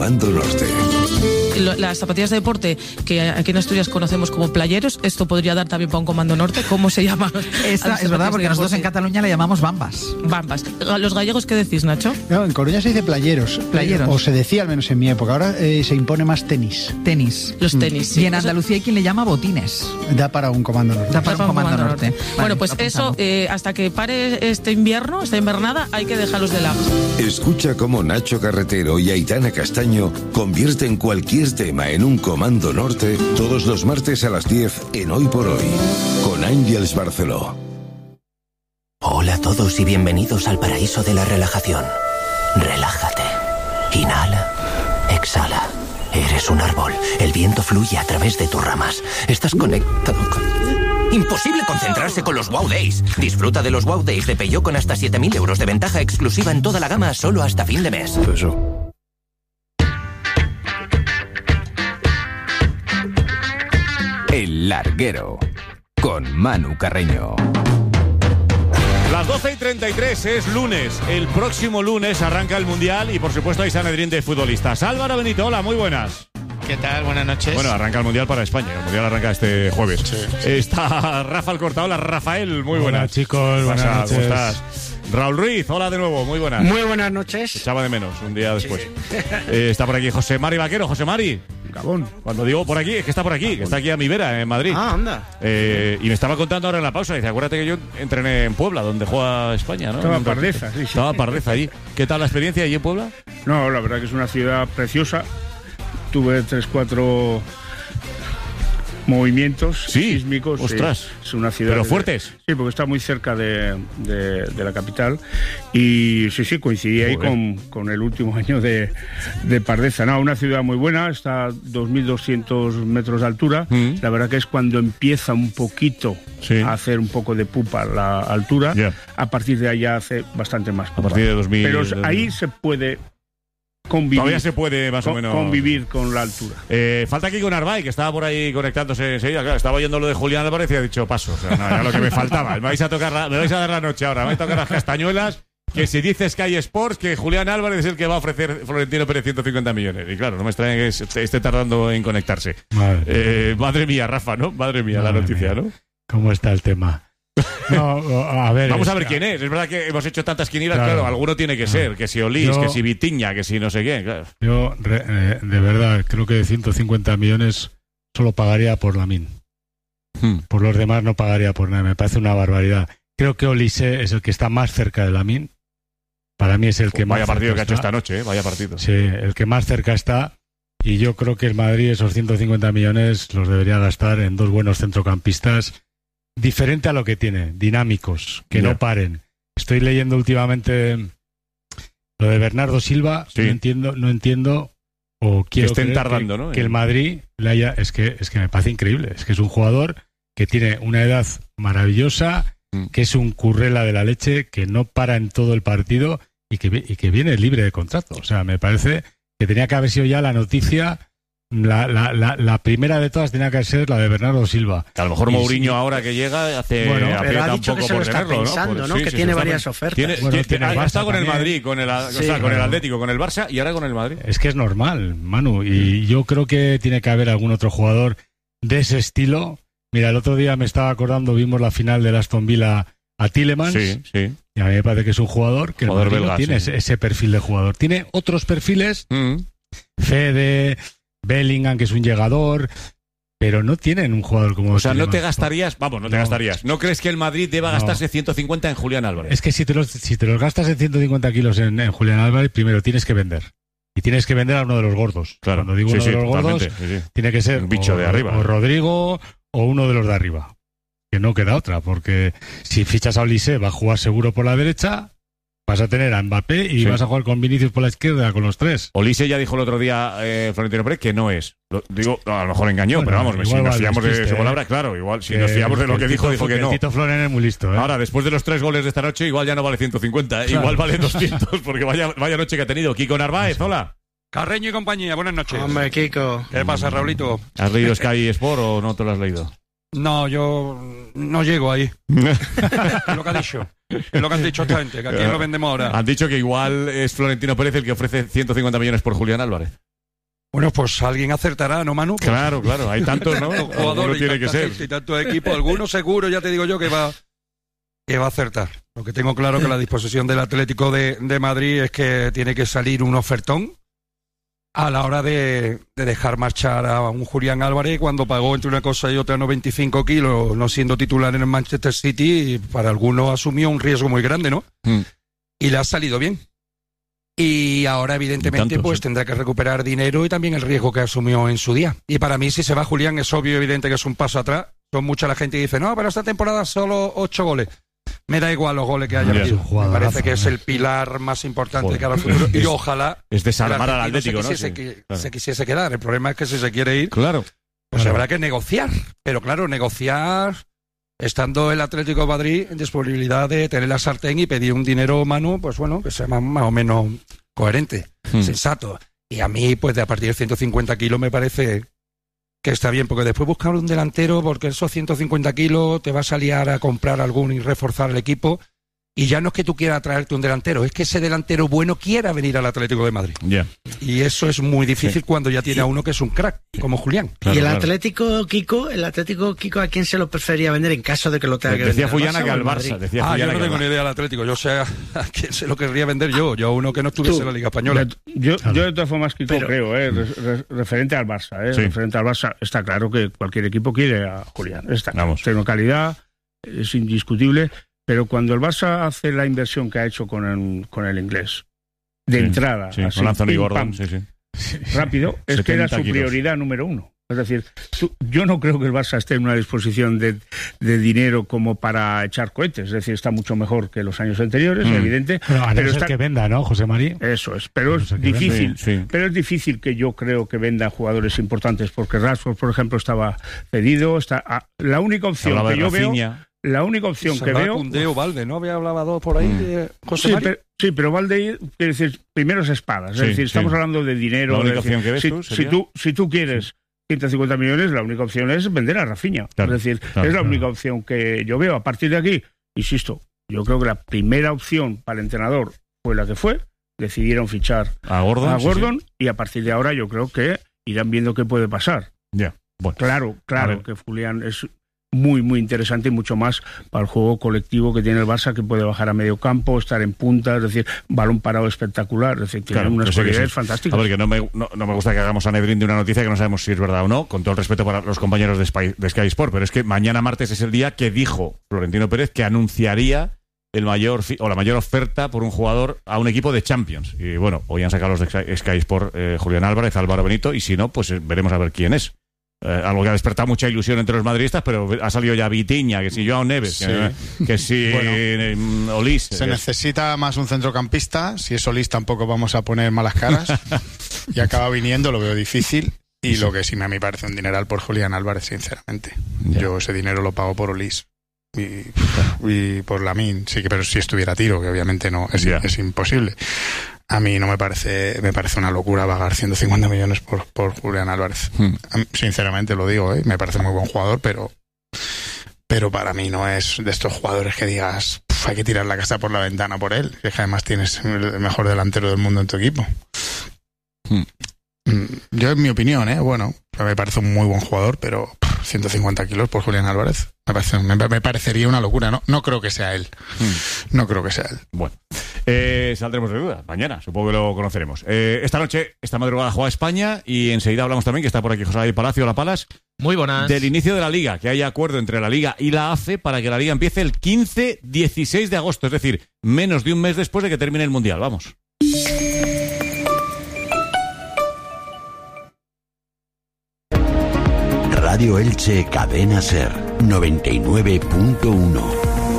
Comando Norte. Las zapatillas de deporte que aquí en Asturias conocemos como playeros, esto podría dar también para un Comando Norte. ¿Cómo se llama? Esta es verdad, porque nosotros en Cataluña le llamamos bambas. Bambas. ¿Los gallegos qué decís, Nacho? No, en Coruña se dice playeros. Playeros. O se decía, al menos en mi época. Ahora se impone más tenis. Tenis. Los tenis, sí. Y en Andalucía hay quien le llama botines. Da para un Comando Norte. Da para un Comando Norte. Vale, bueno, pues eso, hasta que pare este invierno, esta invernada, hay que dejarlos de lado. Escucha cómo Nacho Carretero y Aitana Castaño convierten cualquier tema en un Comando Norte todos los martes a las 10 en Hoy por Hoy, con Ángeles Barceló. Hola a todos y bienvenidos al paraíso de la relajación. Relájate. Inhala. Exhala. Eres un árbol. El viento fluye a través de tus ramas. Estás conectado con... Imposible concentrarse con los Wow Days. Disfruta de los Wow Days de Peugeot con hasta 7.000 euros de ventaja exclusiva en toda la gama solo hasta fin de mes. El Larguero, con Manu Carreño. Las 12:33 es lunes. El próximo lunes arranca el Mundial y por supuesto hay Sanedrín de futbolistas. Álvaro Benito, hola, muy buenas. ¿Qué tal? Buenas noches. Bueno, arranca el Mundial para España. El Mundial arranca este jueves. Sí. Está Rafa Alcorta. Hola, Rafael, muy buenas. Hola, chicos, buenas noches. ¿Cómo estás? Raúl Ruiz, hola de nuevo, muy buenas. Muy buenas noches. Echaba de menos un día después. Sí. Está por aquí José Mari Vaquero. José Mari. Gabón. Cuando digo por aquí, es que está por aquí, que está aquí a mi vera, en Madrid. Ah, anda. Y me estaba contando ahora en la pausa, dice, acuérdate que yo entrené en Puebla, donde juega España, ¿no? Estaba Pardeza, sí. Estaba Pardeza allí. ¿Qué tal la experiencia allí en Puebla? No, la verdad que es una ciudad preciosa. Tuve 3-4 movimientos sísmicos. Ostras. Sí. Es una ciudad... ¿Pero fuertes? Sí, porque está muy cerca de la capital. Y sí, coincidí ahí con el último año de Pardeza. No, una ciudad muy buena, está a 2.200 metros de altura. La verdad que es cuando empieza un poquito a hacer un poco de pupa la altura. Yeah. A partir de allá hace bastante más pupa. A partir de 2000... Pero ahí se puede... convivir. Todavía se puede más o menos convivir con la altura. Falta aquí con Arvay, que estaba por ahí conectándose enseguida. Claro, estaba oyendo lo de Julián Álvarez y ha dicho paso. O sea, no, era lo que me faltaba. Me vais a dar la noche ahora. Me vais a tocar las castañuelas. Que si dice Sky Sports que Julián Álvarez es el que va a ofrecer Florentino Pérez 150 millones. Y claro, no me extraña que esté tardando en conectarse. Madre mía, Rafa, ¿no? Madre mía, la noticia, ¿no? ¿Cómo está el tema? No, a ver, vamos a ver quién es. Es verdad que hemos hecho tantas quinielas, claro, alguno tiene que ser. Que si Olís, que si Vitiña, que si no sé qué. Claro. Yo, de verdad, creo que de 150 millones solo pagaría por Lamine. Por los demás no pagaría por nada. Me parece una barbaridad. Creo que Olise es el que está más cerca de Lamine. Para mí es el que más vaya partido que está. Ha hecho esta noche, vaya partido. Sí, el que más cerca está. Y yo creo que el Madrid esos 150 millones los debería gastar en dos buenos centrocampistas. Diferente a lo que tiene, dinámicos, que no paren. Estoy leyendo últimamente lo de Bernardo Silva, no entiendo o quiero que estén tardando, ¿no? Que el Madrid le haya, es que me parece increíble, es que es un jugador que tiene una edad maravillosa, que es un currela de la leche, que no para en todo el partido y que viene libre de contrato. O sea, me parece que tenía que haber sido ya la noticia. La primera de todas tenía que ser la de Bernardo Silva. A lo mejor Mourinho ahora que llega aprieta un poco por tenerlo, ¿no? Que tiene varias ofertas. Ha estado con el Madrid, con el Atlético, con el Barça y ahora con el Madrid. Es que es normal, Manu, y yo creo que tiene que haber algún otro jugador de ese estilo. Mira, el otro día me estaba acordando, vimos la final del Aston Villa a Tielemans. Sí. Y a mí me parece que es un jugador que el Madrid belga, no tiene ese perfil de jugador. Tiene otros perfiles, Fede, Bellingham, que es un llegador, pero no tienen un jugador como... O sea, no te gastarías... Vamos, no te gastarías. ¿No crees que el Madrid deba gastarse 150 en Julián Álvarez? Es que si te los gastas en 150 kilos en Julián Álvarez, primero tienes que vender. Y tienes que vender a uno de los gordos. Claro. Cuando digo uno de los gordos, tiene que ser un bicho de arriba. O Rodrigo o uno de los de arriba. Que no queda otra, porque si fichas a Olise va a jugar seguro por la derecha... Vas a tener a Mbappé y vas a jugar con Vinicius por la izquierda, con los tres. Olise ya dijo el otro día, Florentino Pérez, que no es. Digo, a lo mejor engañó, pero vamos, si nos fiamos de su palabra, claro, igual, si nos fiamos de lo que dijo que no. Tito Floren es muy listo, ¿eh? Ahora, después de los 3 goles de esta noche, igual ya no vale 150, igual vale 200, porque vaya noche que ha tenido. Kiko Narváez, hola. Carreño y compañía, buenas noches. Hombre, Kiko. ¿Qué pasa, Raulito? ¿Has leído Sky Sport o no te lo has leído? No, yo no llego ahí. Es lo que ha dicho. Es lo que han dicho esta gente, que aquí lo vendemos ahora. Han dicho que igual es Florentino Pérez el que ofrece 150 millones por Julián Álvarez. Bueno, pues alguien acertará, ¿no, Manu? Claro, hay tantos, ¿no? Jugadores tiene que ser. Y tantos equipos, algunos seguro, ya te digo yo, que va a acertar. Lo que tengo claro que la disposición del Atlético de Madrid es que tiene que salir un ofertón a la hora de dejar marchar a un Julián Álvarez cuando pagó entre una cosa y otra 95 kilos, no siendo titular en el Manchester City, y para algunos asumió un riesgo muy grande, ¿no? Y le ha salido bien. Y ahora, evidentemente, pues tendrá que recuperar dinero y también el riesgo que asumió en su día. Y para mí, si se va Julián, es obvio, evidente que es un paso atrás. Son mucha la gente que dice, no, pero esta temporada solo 8 goles. Me da igual los goles que haya metido. Me parece que es el pilar más importante de cara al futuro. Y ojalá... Es desarmar al Atlético, ¿no? Se quisiese quedar. El problema es que si se quiere ir, pues habrá que negociar. Pero claro, negociar... Estando el Atlético de Madrid en disponibilidad de tener la sartén y pedir un dinero, Manu, pues bueno, que sea más o menos coherente, sensato. Y a mí, pues de a partir de 150 kilos me parece que está bien, porque después buscar un delantero, porque esos 150 kilos te vas a liar a comprar alguno y reforzar el equipo. Y ya no es que tú quieras traerte un delantero, es que ese delantero bueno quiera venir al Atlético de Madrid. Y eso es muy difícil cuando ya tiene a uno que es un crack, como Julián. Y el Atlético Kiko, ¿a quién se lo prefería vender en caso de que lo tenga que vender? Decía Fullana que al Barça. Yo no tengo ni idea del Atlético, yo sé a quién se lo querría vender yo a uno que no estuviese en la Liga Española. Yo de todas formas, Kiko, creo, referente al Barça, referente al Barça, está claro que cualquier equipo quiere a Julián. Tiene calidad, es indiscutible. Pero cuando el Barça hace la inversión que ha hecho con el inglés, de entrada, así, con Anthony Gordon, rápido, es que era su prioridad número uno. Es decir, yo no creo que el Barça esté en una disposición de dinero como para echar cohetes. Es decir, está mucho mejor que los años anteriores, evidente. Pero es que venda, ¿no, José María? Eso es, pero es difícil. Pero es difícil que yo creo que venda jugadores importantes, porque Rashford, por ejemplo, estaba cedido. La única opción que yo veo... La única opción que veo... Koundé o Valde, ¿no? Había hablado por ahí José María. Pero Valde, quiere decir, primero es espadas. Es decir, estamos hablando de dinero. La única opción que ves si tú quieres 150 millones, la única opción es vender a Rafinha. Es decir, es la única opción que yo veo. A partir de aquí, insisto, yo creo que la primera opción para el entrenador fue la que fue. Decidieron fichar a Gordon y a partir de ahora yo creo que irán viendo qué puede pasar. Bueno. Claro que Julián es... muy, muy interesante y mucho más para el juego colectivo que tiene el Barça, que puede bajar a medio campo, estar en punta, es decir, balón parado espectacular, es decir, tiene unas cualidades fantásticas. A ver, que no me gusta que hagamos a Nedrín de una noticia que no sabemos si es verdad o no, con todo el respeto para los compañeros de Sky Sport, pero es que mañana martes es el día que dijo Florentino Pérez que anunciaría la mayor oferta por un jugador a un equipo de Champions. Y bueno, hoy han sacado los de Sky Sport Julián Álvarez, Álvaro Benito, y si no, pues veremos a ver quién es. Algo que ha despertado mucha ilusión entre los madridistas, pero ha salido ya Vitinha, que si Joao Neves, que si Olís. Se necesita más un centrocampista. Si es Olís tampoco vamos a poner malas caras. Y acaba viniendo, lo veo difícil. Y lo que sí me parece un dineral por Julián Álvarez, sinceramente. Yo ese dinero lo pago por Olís. Y por Lamine, sí, pero si estuviera a tiro, que obviamente no, es imposible. A mí no me parece una locura pagar 150 millones por Julián Álvarez. Sinceramente lo digo, me parece muy buen jugador, pero para mí no es de estos jugadores que digas hay que tirar la casa por la ventana por él, que además tienes el mejor delantero del mundo en tu equipo. Yo, en mi opinión, bueno, me parece un muy buen jugador, pero 150 kilos por Julián Álvarez me parecería una locura. No creo que sea él. No creo que sea él. Bueno, saldremos de duda mañana, supongo que lo conoceremos. Esta madrugada juega España y enseguida hablamos también, que está por aquí José David Palacio, Hola Palas. Muy buenas. Del inicio de la Liga, que haya acuerdo entre la Liga y la AFE para que la Liga empiece el 15-16 de agosto, es decir, menos de un mes después de que termine el Mundial. Vamos. Radio Elche Cadena Ser 99.1.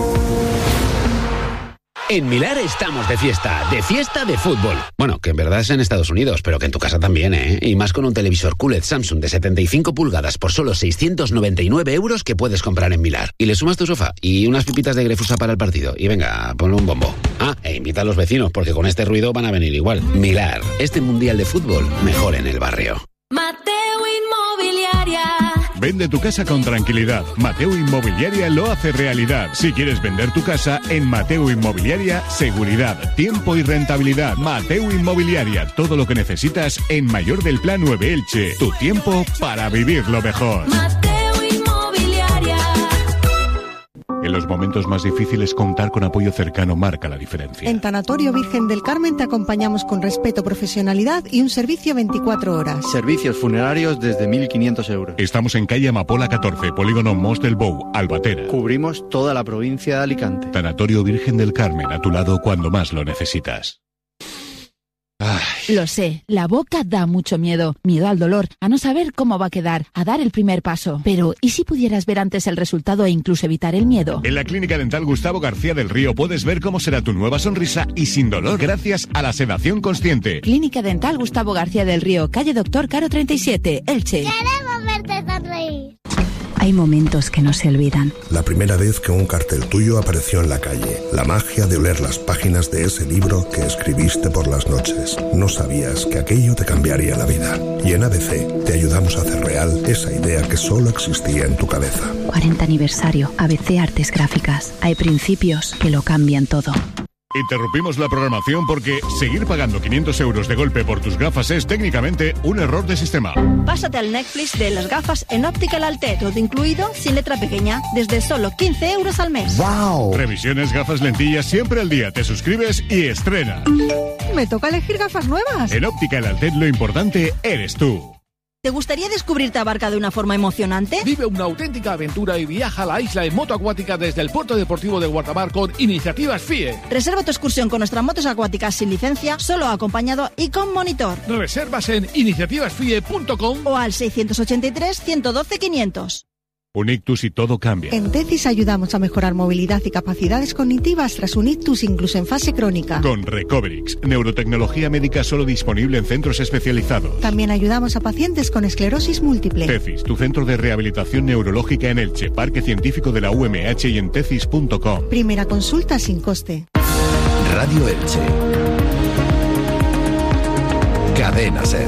En Milar estamos de fiesta de fútbol. Bueno, que en verdad es en Estados Unidos, pero que en tu casa también, ¿eh? Y más con un televisor QLED Samsung de 75 pulgadas por solo 699 euros que puedes comprar en Milar. Y le sumas tu sofá y unas pipitas de Grefusa para el partido. Y venga, ponle un bombo. E invita a los vecinos, porque con este ruido van a venir igual. Milar, este mundial de fútbol, mejor en el barrio. Mateo Inmobiliaria. Vende tu casa con tranquilidad. Mateo Inmobiliaria lo hace realidad. Si quieres vender tu casa, en Mateo Inmobiliaria, seguridad, tiempo y rentabilidad. Mateo Inmobiliaria, todo lo que necesitas en Mayor del Plan 9 Elche. Tu tiempo para vivirlo mejor. En los momentos más difíciles, contar con apoyo cercano marca la diferencia. En Tanatorio Virgen del Carmen te acompañamos con respeto, profesionalidad y un servicio 24 horas. Servicios funerarios desde 1.500 euros. Estamos en calle Amapola 14, polígono Mos del Bou, Albatera. Cubrimos toda la provincia de Alicante. Tanatorio Virgen del Carmen, a tu lado cuando más lo necesitas. Lo sé, la boca da mucho miedo. Miedo al dolor, a no saber cómo va a quedar, a dar el primer paso. Pero, ¿y si pudieras ver antes el resultado e incluso evitar el miedo? En la Clínica Dental Gustavo García del Río puedes ver cómo será tu nueva sonrisa y sin dolor gracias a la sedación consciente. Clínica Dental Gustavo García del Río, calle Doctor Caro 37, Elche. Queremos verte sonreír. Hay momentos que no se olvidan. La primera vez que un cartel tuyo apareció en la calle. La magia de oler las páginas de ese libro que escribiste por las noches. No sabías que aquello te cambiaría la vida. Y en ABC te ayudamos a hacer real esa idea que solo existía en tu cabeza. 40 aniversario. ABC Artes Gráficas. Hay principios que lo cambian todo. Interrumpimos la programación porque seguir pagando 500 euros de golpe por tus gafas es técnicamente un error de sistema. Pásate al Netflix de las gafas en Optical Alte, todo incluido, sin letra pequeña, desde solo 15 euros al mes. ¡Wow! Revisiones, gafas, lentillas, siempre al día. Te suscribes y estrenas. Me toca elegir gafas nuevas. En Optical Alte lo importante eres tú. ¿Te gustaría descubrir Tabarca de una forma emocionante? Vive una auténtica aventura y viaja a la isla en moto acuática desde el puerto deportivo de Guardamar con Iniciativas FIE. Reserva tu excursión con nuestras motos acuáticas sin licencia, solo acompañado y con monitor. Reservas en iniciativasfie.com o al 683 112 500. Un ictus y todo cambia. En TECIS ayudamos a mejorar movilidad y capacidades cognitivas tras un ictus incluso en fase crónica. Con Recoverix, neurotecnología médica solo disponible en centros especializados. También ayudamos a pacientes con esclerosis múltiple. TECIS, tu centro de rehabilitación neurológica en Elche, Parque Científico de la UMH y en tecis.com. Primera consulta sin coste. Radio Elche. Cadena SER.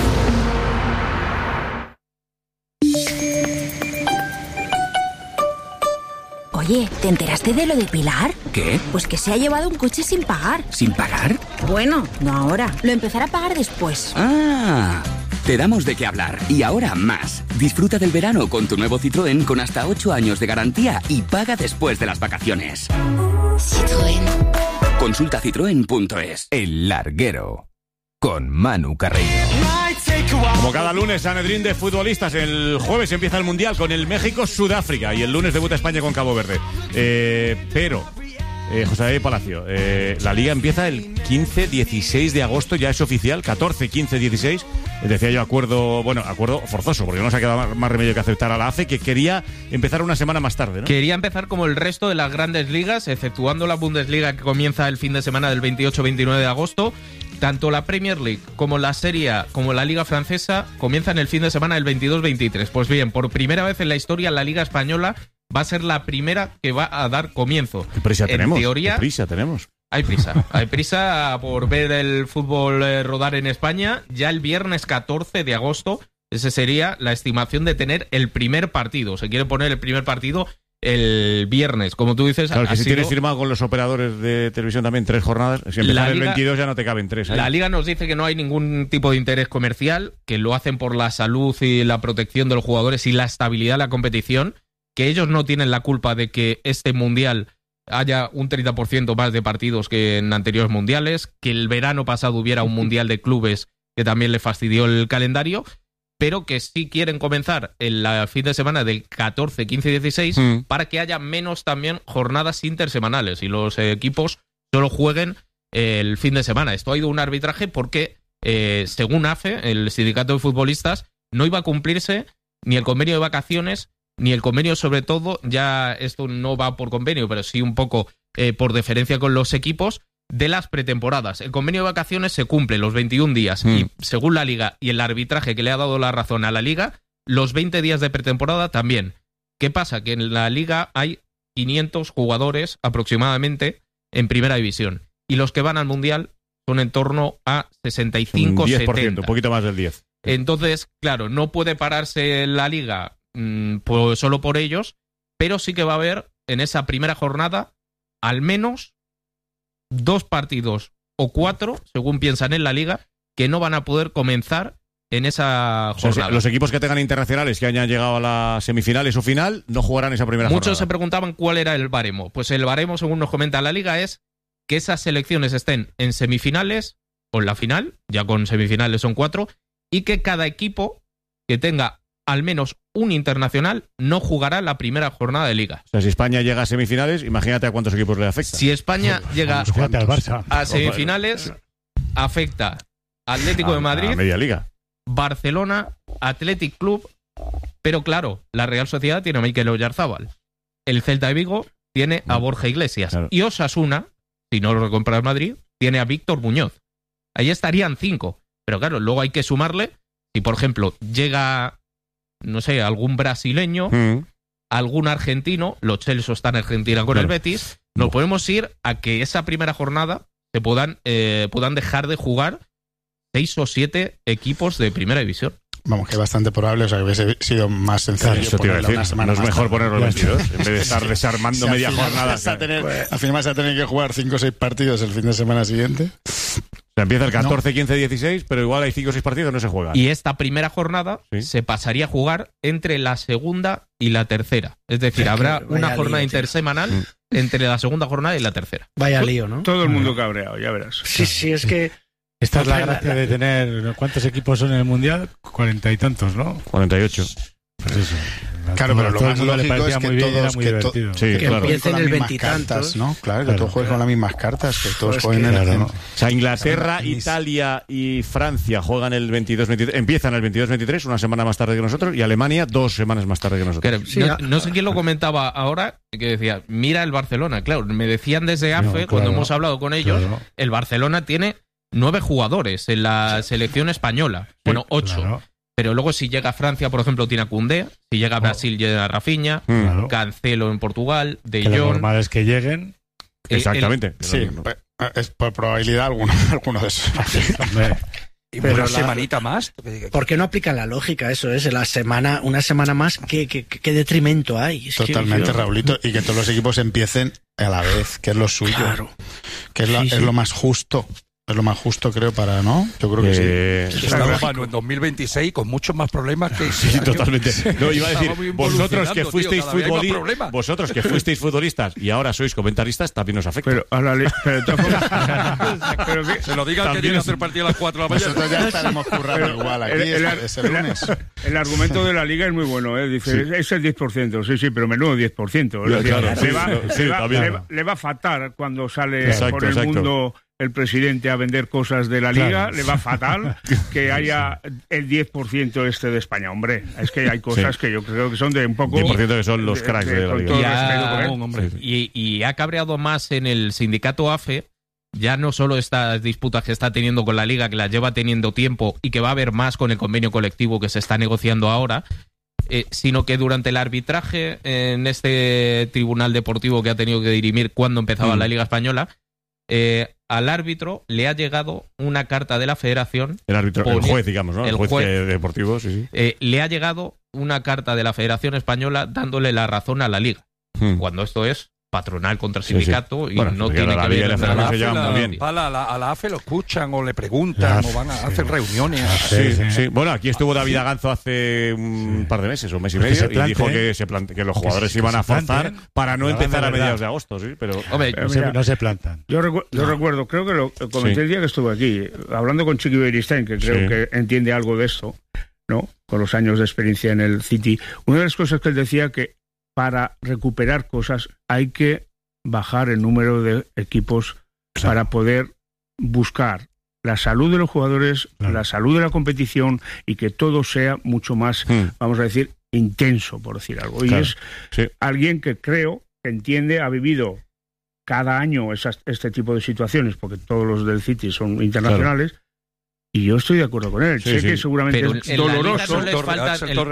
Oye, ¿te enteraste de lo de Pilar? ¿Qué? Pues que se ha llevado un coche sin pagar. ¿Sin pagar? Bueno, no ahora. Lo empezará a pagar después. ¡Ah! Te damos de qué hablar. Y ahora más. Disfruta del verano con tu nuevo Citroën con hasta 8 años de garantía y paga después de las vacaciones. Citroën. Consulta citroen.es. El Larguero. Con Manu Carreño. Como cada lunes, Sanedrín de futbolistas. El jueves empieza el Mundial con el México-Sudáfrica y el lunes debuta España con Cabo Verde. Pero, José David Palacio, la Liga empieza el 15-16 de agosto, ya es oficial, 14-15-16. Decía yo acuerdo forzoso, porque no nos ha quedado más remedio que aceptar a la AFE, que quería empezar una semana más tarde, ¿no? Quería empezar como el resto de las grandes ligas, exceptuando la Bundesliga, que comienza el fin de semana del 28-29 de agosto. Tanto la Premier League como la Serie A como la Liga Francesa comienzan el fin de semana del 22-23. Pues bien, por primera vez en la historia la Liga Española va a ser la primera que va a dar comienzo. ¿Qué prisa tenemos? Teoría, ¿Qué prisa tenemos? Hay prisa por ver el fútbol rodar en España. Ya el viernes 14 de agosto, esa sería la estimación de tener el primer partido. Se quiere poner el primer partido el viernes, como tú dices. Claro, que si tienes firmado con los operadores de televisión también 3 jornadas, si empiezan el 22 ya no te caben 3. La Liga nos dice que no hay ningún tipo de interés comercial, que lo hacen por la salud y la protección de los jugadores y la estabilidad de la competición, que ellos no tienen la culpa de que este Mundial haya un 30% más de partidos que en anteriores mundiales, que el verano pasado hubiera un Mundial de clubes que también le fastidió el calendario, pero que sí quieren comenzar el fin de semana del 14, 15 y 16 para que haya menos también jornadas intersemanales y los equipos solo jueguen el fin de semana. Esto ha ido un arbitraje porque, según AFE, el sindicato de futbolistas, no iba a cumplirse ni el convenio de vacaciones ni el convenio, sobre todo, ya esto no va por convenio, pero sí un poco por deferencia con los equipos, de las pretemporadas. El convenio de vacaciones se cumple los 21 días y según la Liga y el arbitraje que le ha dado la razón a la Liga, los 20 días de pretemporada también. ¿Qué pasa? Que en la Liga hay 500 jugadores aproximadamente en primera división y los que van al Mundial son en torno a 65, 10%, 70. un poquito más del 10. Entonces, claro, no puede pararse la Liga pues solo por ellos, pero sí que va a haber en esa primera jornada al menos 2 partidos o 4, según piensan en la Liga, que no van a poder comenzar en esa jornada. O sea, los equipos que tengan internacionales que hayan llegado a las semifinales o final no jugarán esa primera jornada. Muchos se preguntaban cuál era el baremo. Pues el baremo, según nos comenta la Liga, es que esas selecciones estén en semifinales o en la final, ya con semifinales son 4, y que cada equipo que tenga al menos un internacional no jugará la primera jornada de Liga. O sea, si España llega a semifinales, imagínate a cuántos equipos le afecta. Si España llega al Barça. a semifinales, afecta Atlético de Madrid, a media liga, Barcelona, Athletic Club, pero claro, la Real Sociedad tiene a Mikel Oyarzábal, el Celta de Vigo tiene a Borja Iglesias, claro. Y Osasuna, si no lo recompra el Madrid, tiene a Víctor Muñoz. Ahí estarían 5, pero claro, luego hay que sumarle, si por ejemplo llega, no sé, algún brasileño, algún argentino, Lo Celso está en Argentina con el Betis, nos podemos ir a que esa primera jornada se puedan dejar de jugar 6 o 7 equipos de primera división. Vamos, que es bastante probable, o sea, que hubiese sido más sencillo. Claro, eso te iba a decir. No es mejor ponerlo el 22, en vez de estar desarmando media jornada. Al final vas a tener que jugar 5 o 6 partidos el fin de semana siguiente. O sea, empieza el 14, 15, 16, pero igual hay 5 o 6 partidos, no se juegan. Y esta primera jornada se pasaría a jugar entre la segunda y la tercera. Es decir, habrá una jornada intersemanal entre la segunda jornada y la tercera. Vaya lío, ¿no? Todo el mundo cabreado, ya verás. Sí, es que... Esta es la gracia de tener... ¿Cuántos equipos son en el Mundial? 40 y tantos, ¿no? 48. Pues eso. Claro, pero lo más lógico es que todos que empiecen el 20 y tantos, ¿no? Claro, que todos jueguen con las mismas cartas, que todos jueguen O sea, Inglaterra, Italia y Francia juegan el 22-23, empiezan el 22-23, una semana más tarde que nosotros, y Alemania 2 semanas más tarde que nosotros. Sí, no sé quién lo comentaba ahora, que decía, mira el Barcelona. Claro, me decían desde AFE, cuando hemos hablado con ellos, el Barcelona tiene 9 jugadores en la selección española. Bueno, 8. Claro. Pero luego si llega a Francia, por ejemplo, tiene a Koundé. Si llega a Brasil, llega a Rafinha. Cancelo en Portugal. De Jong. Lo normal es que lleguen. Exactamente. Sí, es por probabilidad alguno de esos. Pero una semanita más. ¿Por qué no aplican la lógica? Eso es, una semana más, ¿qué detrimento hay? Totalmente, Raulito. Y que todos los equipos empiecen a la vez, que es lo suyo. Claro. Que es lo más justo. Es lo más justo, creo, para, ¿no? Yo creo que sí. Estamos en 2026 con muchos más problemas que... Sí, totalmente. No, iba a decir, vosotros que fuisteis futbolistas y ahora sois comentaristas, también os afecta. Pero se lo digan que tienen que hacer partido a las 4 de la mañana. Nosotros ya estaremos currando igual aquí, es el lunes. El argumento de la Liga es muy bueno, ¿eh? Dice, es el 10%, sí, pero menudo 10%. Le va a fatal cuando sale por el mundo... el presidente a vender cosas de la Liga, le va fatal que haya el 10% de España. Hombre, es que hay cosas que yo creo que son de un poco... 10% que son los cracks de la Liga. Y ha cabreado más en el sindicato AFE, ya no solo estas disputas que está teniendo con la Liga, que las lleva teniendo tiempo y que va a haber más con el convenio colectivo que se está negociando ahora, sino que durante el arbitraje en este tribunal deportivo que ha tenido que dirimir cuando empezaba la Liga Española, al árbitro le ha llegado una carta de la federación. El juez, digamos, ¿no? El juez deportivo, sí. Le ha llegado una carta de la Federación Española dándole la razón a la Liga. Cuando esto es patronal contra sindicato y no tiene que ver... A la AFE lo escuchan o le preguntan o van a hacer reuniones. Sí. Bueno, aquí estuvo David Aganzo hace un par de meses, un mes y medio, y dijo que los jugadores se iban a forzar para no empezar a mediados de agosto, sí, pero no se plantan. Yo recuerdo, creo que lo comenté el día que estuve aquí, hablando con Chiqui Beristain, que creo que entiende algo de esto, ¿no? Con los años de experiencia en el City. Una de las cosas que él decía que para recuperar cosas hay que bajar el número de equipos para poder buscar la salud de los jugadores, la salud de la competición y que todo sea mucho más, vamos a decir, intenso, por decir algo. Y es alguien que creo que entiende, ha vivido cada año este tipo de situaciones, porque todos los del City son internacionales. Y yo estoy de acuerdo con él. Sé que seguramente es doloroso.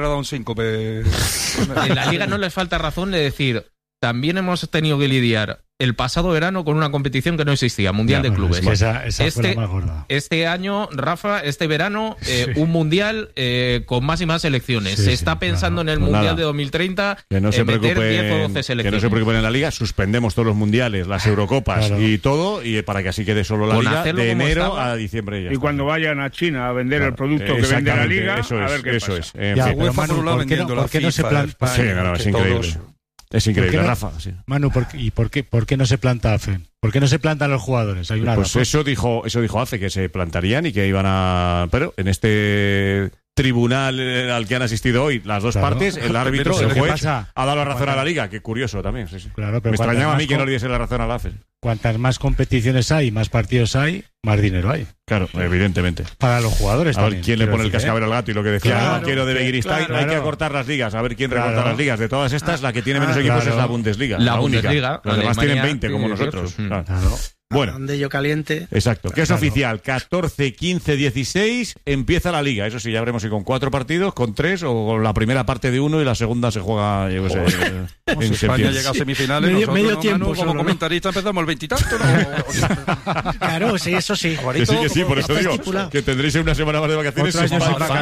En la Liga no les falta razón de decir, también hemos tenido que lidiar el pasado verano con una competición que no existía, Mundial de Clubes. Esa fue la más gorda. Este año, Rafa, este verano, un Mundial con más y más selecciones. Se está pensando en el Mundial de 2030 que no se meter 10 o 12 que selecciones. no se preocupen en la Liga, suspendemos todos los mundiales, las Eurocopas y todo, y para que así quede solo la Liga de enero a diciembre. Y cuando vayan a China a vender el producto que vende la Liga, eso a es, ver qué eso pasa. es. Ya, UEFA por un lado vendiendo la FIFA, Sí, es increíble. Es increíble, Rafa. Sí. Manu, ¿por qué no se planta AFE? ¿Por qué no se plantan los jugadores? Hay una razón. Eso dijo AFE, que se plantarían y que iban a... Pero en este tribunal al que han asistido hoy las dos partes, el árbitro, el juez, ha dado la razón a la Liga. Qué curioso también. Sí. Claro, pero me extrañaba a mí que no le diese la razón a la AFE. Cuantas más competiciones hay, más partidos hay, más dinero hay. Claro, evidentemente. Para los jugadores también. A ver también. quién le pone el cascabel al gato y lo que decía quiero de Begiristain, hay que acortar las ligas, a ver quién recorta las ligas. De todas estas, la que tiene menos equipos es la Bundesliga. La Bundesliga. Los demás tienen 20 como nosotros. Claro. Bueno, donde yo caliente. Exacto, que es oficial. 14, 15, 16 empieza la Liga. Eso sí, ya veremos si con 4 partidos, con 3 o con la primera parte de 1 y la segunda se juega, yo qué sé. Si España llega a semifinales, medio tiempo, Manu, como comentarista empezamos el 20 y tanto. Claro, sí, eso sí. Que sí, por eso digo que tendréis una semana más de vacaciones. Otro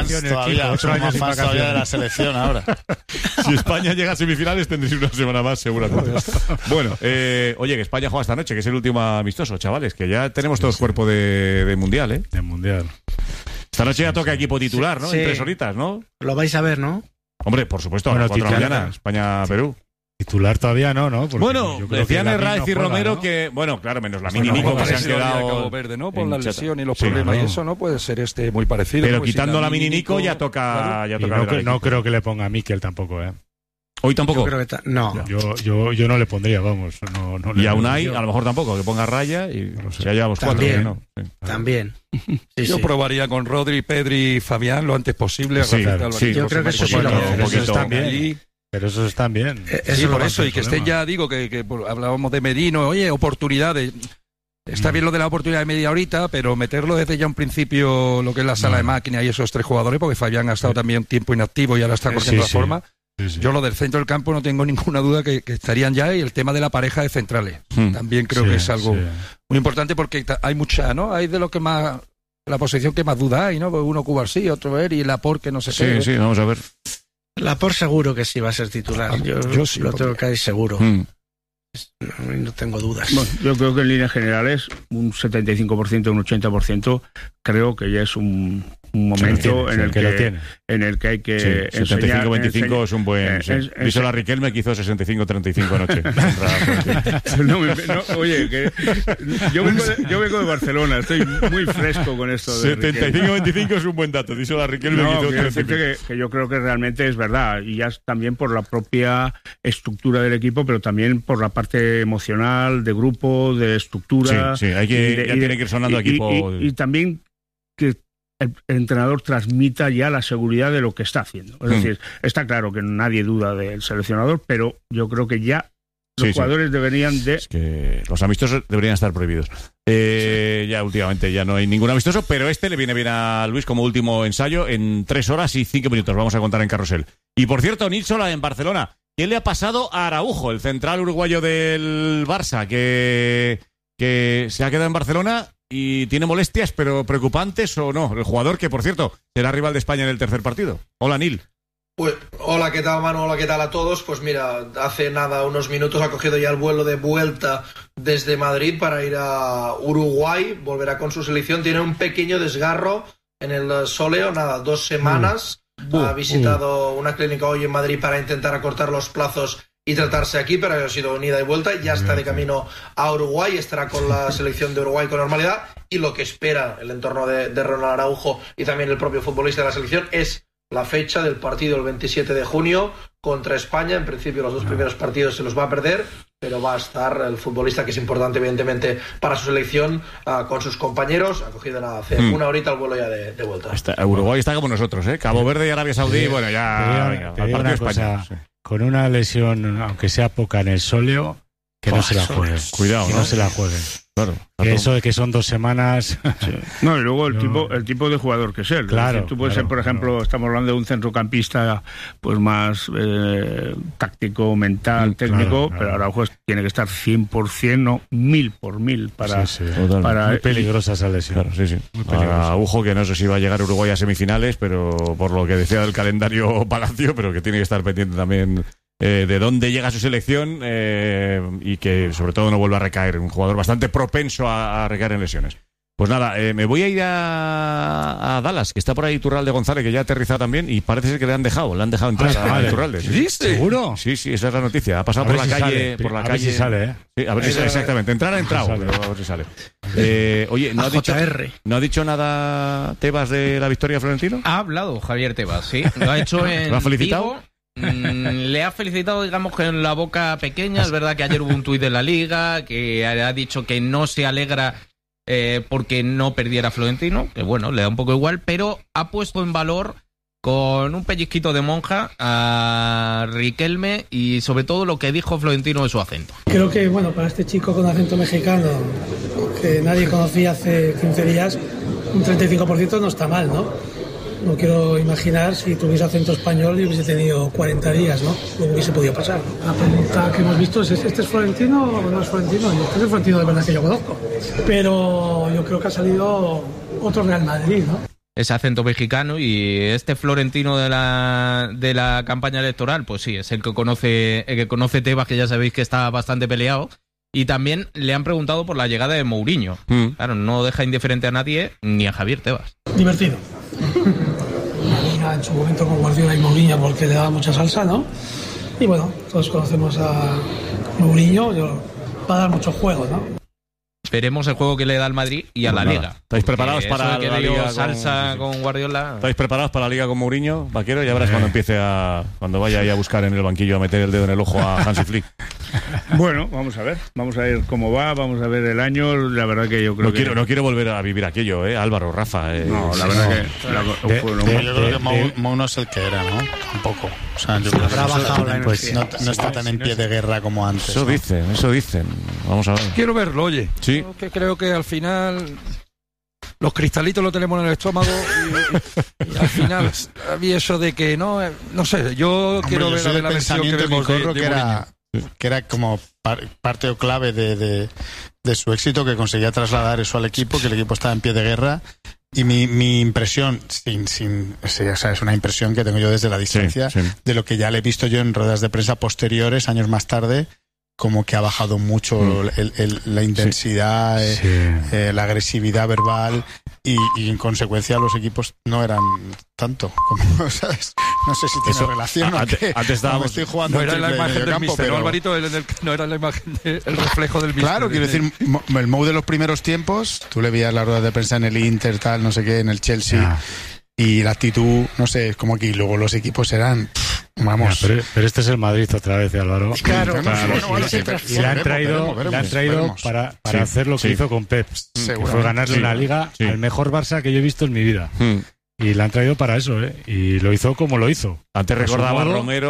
año más todavía de la selección ahora. Si España llega a semifinales, tendréis una semana más seguramente. Bueno, oye, que España juega esta noche, que es el último amistoso, chavales, que ya tenemos todos cuerpo de Mundial, ¿eh? De Mundial. Esta noche ya toca equipo titular, ¿no? Sí. En 3 horitas, ¿no? Lo vais a ver, ¿no? Hombre, por supuesto, a las 4 de la mañana, España-Perú. Titular todavía no, ¿no? Porque bueno, decían Herraiz y Romero, ¿no? Que, bueno, claro, menos la Mini Nico que se han quedado Cabo Verde, ¿no? Por la lesión y los problemas y eso, ¿no? Puede ser muy parecido. Pero quitando la Mini Nico ya toca... No creo que le ponga a Mikel tampoco, ¿eh? Hoy tampoco. Yo creo que no. Yo no le pondría, vamos. Y a Unai, a lo mejor tampoco, que ponga raya y se haya los 4. También. Sí. También. Yo probaría con Rodri, Pedri y Fabián lo antes posible. Sí, yo creo que eso sí lo están bien. Pero esos están bien. Sí, por eso. Y que estén ya, digo, que hablábamos de Merino. Oye, oportunidades. Está bien lo de la oportunidad de media horita, pero meterlo desde ya un principio, lo que es la sala de máquina y esos 3 jugadores, porque Fabián ha estado también un tiempo inactivo y ahora está cogiendo la forma. Sí. Yo lo del centro del campo no tengo ninguna duda que estarían ya, y el tema de la pareja de centrales también creo que es algo muy importante, porque hay mucha, ¿no? Hay de lo que más, la posición que más duda hay, ¿no? Uno Cubarsí, otro ver y Laporte que no sé qué. Sí, vamos a ver. Laporte seguro que sí va a ser titular. Yo sí lo tengo que ir seguro. No tengo dudas. Bueno, yo creo que en líneas generales un 75%, un 80% creo que ya es un momento en el que hay que 75-25 es un buen... Díselo a Riquelme que hizo 65-35 anoche. Oye, que yo vengo de Barcelona, estoy muy fresco con esto de 75-25 es un buen dato. Díselo a Riquelme que yo creo que realmente es verdad, y ya también por la propia estructura del equipo, pero también por la parte emocional, de grupo, de estructura. Sí, hay que, ya tiene que ir sonando equipo. Y también que el entrenador transmita ya la seguridad de lo que está haciendo. Es decir, está claro que nadie duda del seleccionador, pero yo creo que ya los jugadores deberían de... Es que los amistosos deberían estar prohibidos. Ya últimamente ya no hay ningún amistoso, pero este le viene bien a Luis como último ensayo en 3 horas y 5 minutos. Vamos a contar en Carrusel. Y por cierto, Nilsson en Barcelona. ¿Qué le ha pasado a Araujo, el central uruguayo del Barça, que se ha quedado en Barcelona y tiene molestias, pero preocupantes o no? El jugador que, por cierto, será rival de España en el tercer partido. Hola, Nil. Pues, hola, ¿qué tal, Manu? Hola, ¿qué tal a todos? Pues mira, hace nada, unos minutos, ha cogido ya el vuelo de vuelta desde Madrid para ir a Uruguay, volverá con su selección. Tiene un pequeño desgarro en el sóleo, 2 semanas. Ha visitado una clínica hoy en Madrid para intentar acortar los plazos y tratarse aquí, pero ha sido ida y vuelta. Ya está de camino a Uruguay, estará con la selección de Uruguay con normalidad, y lo que espera el entorno de Ronald Araujo y también el propio futbolista de la selección es la fecha del partido el 27 de junio contra España. En principio los 2 primeros partidos se los va a perder, pero va a estar el futbolista, que es importante evidentemente para su selección, con sus compañeros. Ha cogido hace una horita el vuelo ya de vuelta. Uruguay está como nosotros, ¿eh? Cabo Verde y Arabia Saudí, bueno, ya... Te digo una cosa, con una lesión, aunque sea poca en el sóleo, que no se la jueguen. Cuidado, que no se la jueguen. Claro. Eso de que son 2 semanas. Sí. No, y luego el tipo de jugador que es él. Claro. Es decir, tú puedes ser, por ejemplo, estamos hablando de un centrocampista pues más táctico, mental, técnico, pero Araujo tiene que estar 100%, no 1000 por 1000 para. Para muy peligrosa esa lesión. Claro, sí. Araujo, que no sé si va a llegar a Uruguay a semifinales, pero por lo que decía del calendario Palacio, pero que tiene que estar pendiente también. De dónde llega su selección y que sobre todo no vuelva a recaer, un jugador bastante propenso a recaer en lesiones. Pues nada, me voy a ir a Dallas, que está por ahí Iturralde González, que ya ha aterrizado también y parece ser que le han dejado entrar a Iturralde. ¿Sí? ¿Seguro? Sí, esa es la noticia. Ha pasado por la calle. A ver si sale, ¿eh? Sí, a ver si sale, exactamente. Entrar ha entrado, pero a ver si sale. Oye, ¿no ha dicho nada Tebas de la victoria de Florentino? Ha hablado Javier Tebas, sí. Lo ha hecho en ¿Lo ha felicitado? Vigo. Le ha felicitado, digamos, que en la boca pequeña. Es verdad que ayer hubo un tuit de la Liga que ha dicho que no se alegra porque no perdiera Florentino, que bueno, le da un poco igual, pero ha puesto en valor con un pellizquito de monja a Riquelme y sobre todo lo que dijo Florentino de su acento. Creo que, bueno, para este chico con acento mexicano que nadie conocía hace 15 días, un 35% no está mal, ¿no? No quiero imaginar si tuviese acento español y hubiese tenido 40 días, ¿no? Lo hubiese podido pasar, ¿no? La pregunta que hemos visto es, ¿este es Florentino o no es Florentino? Y este es el Florentino de verdad que yo conozco. Pero yo creo que ha salido otro Real Madrid, ¿no? Ese acento mexicano y este Florentino de la campaña electoral, pues sí, es el que conoce Tebas, que ya sabéis que está bastante peleado. Y también le han preguntado por la llegada de Mourinho. Claro, no deja indiferente a nadie, ni a Javier Tebas. Divertido. En su momento con Guardiola y Mourinho porque le daba mucha salsa, ¿no? Y bueno, todos conocemos a Mourinho, va a dar mucho juego, ¿no? Veremos el juego que le da al Madrid y a la Liga. ¿Estáis preparados para la Liga salsa con Guardiola? ¿Estáis preparados para la Liga con Mourinho, Vaquero? Ya verás cuando vaya ahí a buscar en el banquillo a meter el dedo en el ojo a Hansi Flick. Bueno, vamos a ver cómo va, vamos a ver el año. La verdad que yo creo no quiero volver a vivir aquello, Álvaro, Rafa. No, la verdad que yo creo que Mouno es el que era, ¿no? Tampoco. O sea, yo creo que no está tan en pie de guerra como antes. Eso dicen. Vamos a ver. Quiero verlo, oye. Sí. Que creo que al final los cristalitos lo tenemos en el estómago y al final había eso de que no sé, yo quiero ver la versión que vemos que era como parte o clave de su éxito, que conseguía trasladar eso al equipo, que el equipo estaba en pie de guerra. Y mi impresión, o sea, es una impresión que tengo yo desde la distancia, de lo que ya le he visto yo en ruedas de prensa posteriores, años más tarde, como que ha bajado mucho la intensidad, la agresividad verbal y en consecuencia los equipos no eran tanto como, ¿sabes? No sé si tiene relación o qué. Antes estábamos, estoy jugando no era la imagen del míster, pero Alvarito, no era la imagen el reflejo del míster. Claro, quiero decir, el Mou de los primeros tiempos, tú le veías las ruedas de prensa en el Inter, tal, no sé qué, en el Chelsea, y la actitud, no sé, es como que luego los equipos eran... Vamos. Pero este es el Madrid otra vez, Álvaro. Claro, y le han traído para hacer lo que hizo con Pep, que fue ganarle una liga al mejor Barça que yo he visto en mi vida. Y le han traído para eso, y lo hizo como lo hizo. Antes recordaba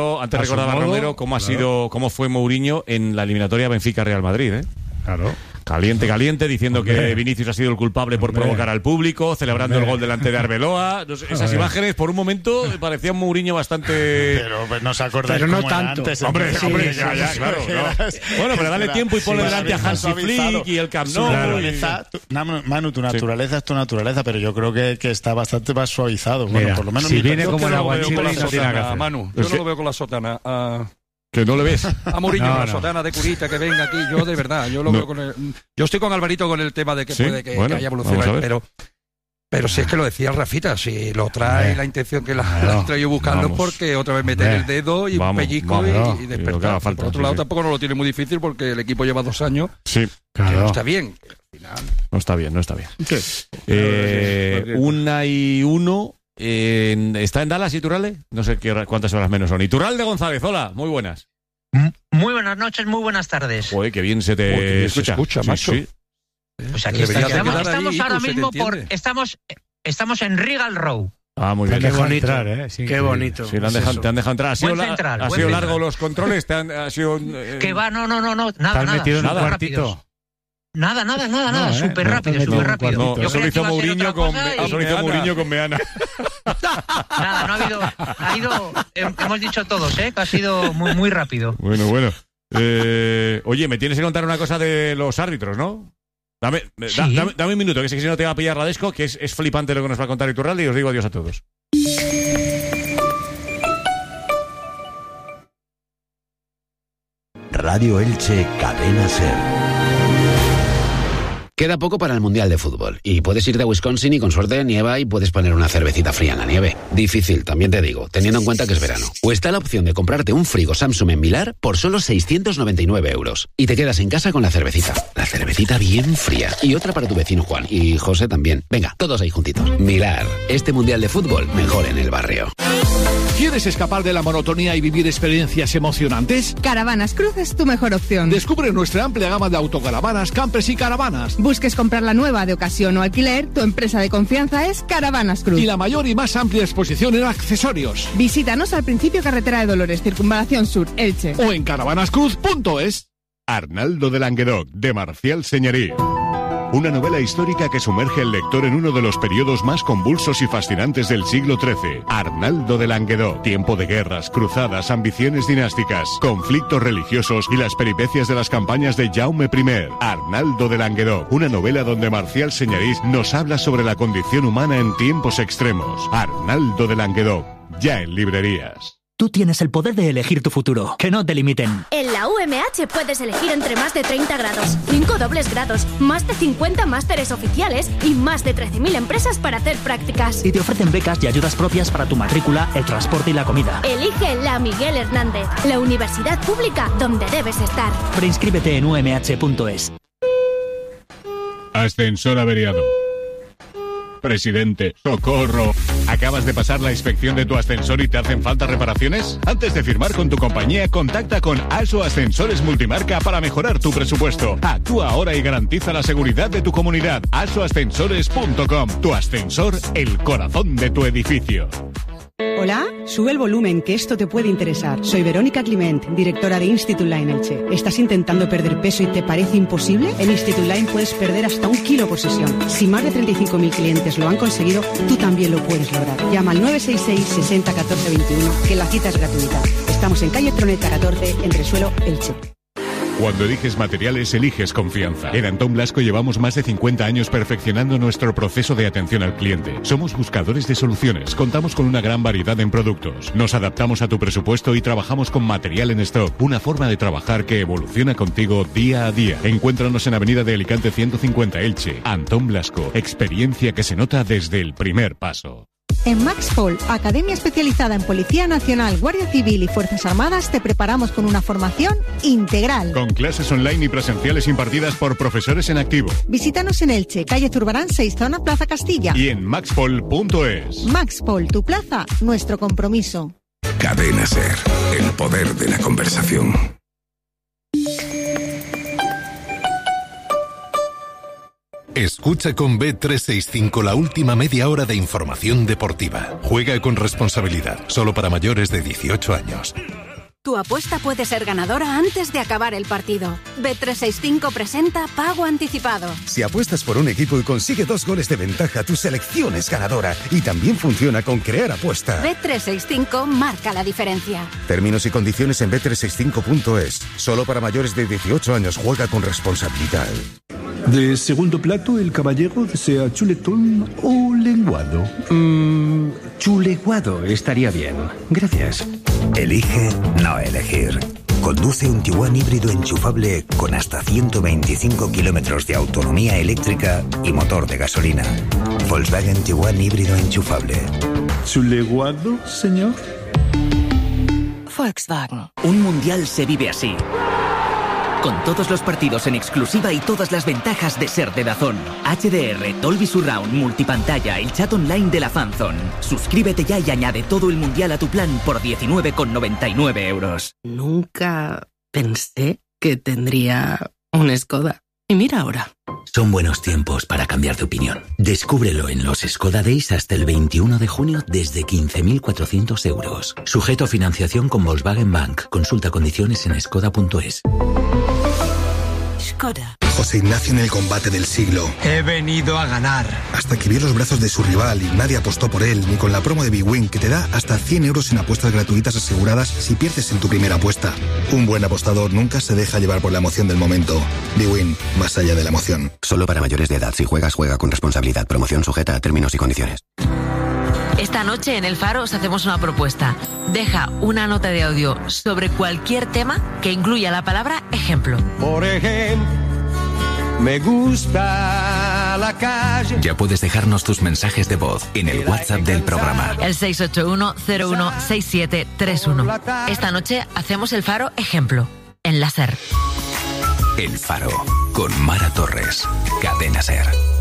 Romero cómo fue Mourinho en la eliminatoria Benfica-Real Madrid, Claro. Caliente, diciendo que Vinicius ha sido el culpable por provocar al público, celebrando el gol delante de Arbeloa. No sé, esas imágenes, por un momento, parecían Mourinho bastante... Pero pues no se acordáis pero no cómo tanto. Antes, hombre, ya, claro. Bueno, pero dale tiempo y ponle delante a Hansi Flick y el Camp Nou. Manu, tu naturaleza es tu naturaleza, pero yo creo que está bastante más suavizado. Bueno, mira, por lo menos si viene como el aguachile, Manu, yo no lo veo con la sotana. Que no le ves. A Mourinho con la sotana de curita que venga aquí, yo de verdad, yo lo veo con el... Yo estoy con Alvarito con el tema de que puede que haya evolucionado, pero si es que lo decía Rafita, si lo trae la intención que la han traído buscando porque otra vez meter el dedo y un pellizco y despertar. Por otro lado, tampoco no lo tiene muy difícil porque el equipo lleva 2 años. Sí, claro. Que no está bien. Al final... No está bien. 1:01. ¿Está en Dallas Iturralde? No sé cuántas horas menos son. Iturralde González, hola, muy buenas. Muy buenas noches, muy buenas tardes. Joder, qué bien se te escucha, macho. Pues aquí estamos ahora mismo estamos en Regal Row. Muy bien. Qué bonito. Entrar, ¿eh? Sí, qué bonito. Sí, te han dejado entrar. ¿Ha sido, central, ha sido largo los controles? ¿Ha sido, Que va, no, ¿Estás metido en un súper cuartito? rápidos. Nada, súper rápido. Eso lo hizo Mourinho con Meana. Nada, no ha ido, hemos dicho todos, que ha sido muy rápido. Bueno. Oye, me tienes que contar una cosa de los árbitros, ¿no? Dame un minuto, que sé que si no te va a pillar Radesco, que es flipante lo que nos va a contar Iturralde, y os digo adiós a todos. Radio Elche, Cadena SER. Queda poco para el Mundial de Fútbol y puedes irte a Wisconsin y con suerte nieva y puedes poner una cervecita fría en la nieve. Difícil, también te digo, teniendo en cuenta que es verano. O está la opción de comprarte un frigo Samsung en Milar por solo 699 euros. Y te quedas en casa con la cervecita bien fría. Y otra para tu vecino Juan y José también. Venga, todos ahí juntitos. Milar, este Mundial de Fútbol mejor en el barrio. ¿Quieres escapar de la monotonía y vivir experiencias emocionantes? Caravanas Cruz es tu mejor opción. Descubre nuestra amplia gama de autocaravanas, campers y caravanas. Busques comprar la nueva de ocasión o alquiler, tu empresa de confianza es Caravanas Cruz. Y la mayor y más amplia exposición en accesorios. Visítanos al principio Carretera de Dolores, Circunvalación Sur, Elche. O en caravanascruz.es. Arnaldo de Languedoc, de Marcial Señerí. Una novela histórica que sumerge al lector en uno de los periodos más convulsos y fascinantes del siglo XIII. Arnaldo de Languedoc. Tiempo de guerras, cruzadas, ambiciones dinásticas, conflictos religiosos y las peripecias de las campañas de Jaume I. Arnaldo de Languedoc. Una novela donde Marcial Señerís nos habla sobre la condición humana en tiempos extremos. Arnaldo de Languedoc. Ya en librerías. Tú tienes el poder de elegir tu futuro, que no te limiten. En la UMH puedes elegir entre más de 30 grados, 5 dobles grados, más de 50 másteres oficiales y más de 13.000 empresas para hacer prácticas. Y te ofrecen becas y ayudas propias para tu matrícula, el transporte y la comida. Elige la Miguel Hernández, la universidad pública donde debes estar. Preinscríbete en umh.es. Ascensor averiado. Presidente, ¡socorro! ¿Acabas de pasar la inspección de tu ascensor y te hacen falta reparaciones? Antes de firmar con tu compañía, contacta con ASO Ascensores Multimarca para mejorar tu presupuesto. Actúa ahora y garantiza la seguridad de tu comunidad. asoascensores.com. Tu ascensor, el corazón de tu edificio. Hola, sube el volumen, que esto te puede interesar. Soy Verónica Climent, directora de Institute Line Elche. ¿Estás intentando perder peso y te parece imposible? En Institute Line puedes perder hasta 1 kilo por sesión. Si más de 35.000 clientes lo han conseguido, tú también lo puedes lograr. Llama al 966 60 14 21, que la cita es gratuita. Estamos en calle Troneta 14, en Resuelo, Elche. Cuando eliges materiales, eliges confianza. En Antón Blasco llevamos más de 50 años perfeccionando nuestro proceso de atención al cliente. Somos buscadores de soluciones. Contamos con una gran variedad en productos. Nos adaptamos a tu presupuesto y trabajamos con material en stock. Una forma de trabajar que evoluciona contigo día a día. Encuéntranos en Avenida de Alicante 150 Elche. Antón Blasco. Experiencia que se nota desde el primer paso. En Maxpol, academia especializada en Policía Nacional, Guardia Civil y Fuerzas Armadas, te preparamos con una formación integral. Con clases online y presenciales impartidas por profesores en activo. Visítanos en Elche, calle Zurbarán 6, zona Plaza Castilla. Y en maxpol.es. Maxpol, tu plaza, nuestro compromiso. Cadena SER, el poder de la conversación. Escucha con Bet365 la última media hora de información deportiva. Juega con responsabilidad, solo para mayores de 18 años. Tu apuesta puede ser ganadora antes de acabar el partido. Bet365 presenta Pago Anticipado. Si apuestas por un equipo y consigue 2 goles de ventaja, tu selección es ganadora. Y también funciona con Crear Apuesta. Bet365 marca la diferencia. Términos y condiciones en bet365.es. Solo para mayores de 18 años. Juega con responsabilidad. De segundo plato, el caballero desea chuletón o lenguado. Chuleguado estaría bien. Gracias. Elige no elegir. Conduce un Tiguan híbrido enchufable con hasta 125 kilómetros de autonomía eléctrica y motor de gasolina. Volkswagen Tiguan híbrido enchufable. ¿Chuleguado, señor? Volkswagen. Un mundial se vive así. Con todos los partidos en exclusiva y todas las ventajas de ser de DAZN. HDR, Dolby Surround, multipantalla, el chat online de la Fanzone. Suscríbete ya y añade todo el mundial a tu plan por 19,99 euros. Nunca pensé que tendría un Skoda. Y mira ahora. Son buenos tiempos para cambiar de opinión. Descúbrelo en los Skoda Days hasta el 21 de junio desde 15.400 euros. Sujeto a financiación con Volkswagen Bank. Consulta condiciones en skoda.es. Skoda. José Ignacio en el combate del siglo. He venido a ganar. Hasta que vio los brazos de su rival y nadie apostó por él, ni con la promo de BWIN, que te da hasta 100 euros en apuestas gratuitas aseguradas si pierdes en tu primera apuesta. Un buen apostador nunca se deja llevar por la emoción del momento. BWIN, más allá de la emoción. Solo para mayores de edad. Si juegas, juega con responsabilidad. Promoción sujeta a términos y condiciones. Esta noche en El Faro os hacemos una propuesta. Deja una nota de audio sobre cualquier tema que incluya la palabra ejemplo. Por ejemplo, me gusta la calle. Ya puedes dejarnos tus mensajes de voz en el WhatsApp del programa. El 681-016731. Esta noche hacemos El Faro ejemplo. En la SER. El Faro, con Mara Torres. Cadena SER.